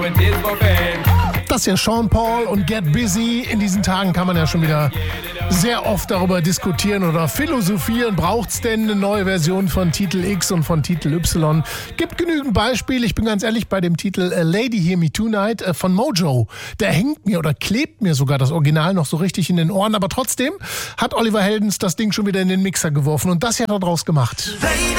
Das ist ja Sean Paul und Get Busy. In diesen Tagen kann man ja schon wieder sehr oft darüber diskutieren oder philosophieren. Braucht es denn eine neue Version von Titel X und von Titel Y? Gibt genügend Beispiele. Ich bin ganz ehrlich, bei dem Titel Lady Hear Me Tonight von Mojo, der hängt mir oder klebt mir sogar das Original noch so richtig in den Ohren. Aber trotzdem hat Oliver Heldens das Ding schon wieder in den Mixer geworfen und das hat er daraus gemacht. Lady,